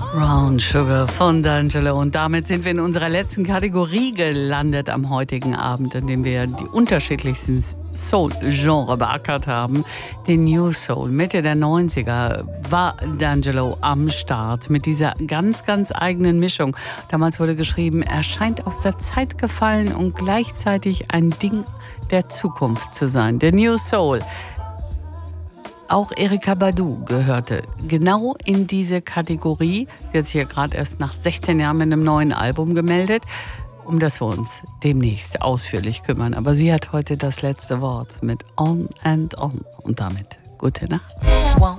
Brown Sugar von D'Angelo. Und damit sind wir in unserer letzten Kategorie gelandet am heutigen Abend, in dem wir die unterschiedlichsten Soul-Genre beackert haben. Den New Soul. Mitte der 90er war D'Angelo am Start mit dieser ganz, ganz eigenen Mischung. Damals wurde geschrieben, er scheint aus der Zeit gefallen und gleichzeitig ein Ding der Zukunft zu sein. Der New Soul. Auch Erykah Badu gehörte genau in diese Kategorie. Sie hat sich ja gerade erst nach 16 Jahren mit einem neuen Album gemeldet, um das wir uns demnächst ausführlich kümmern. Aber sie hat heute das letzte Wort mit On and On. Und damit gute Nacht. 1,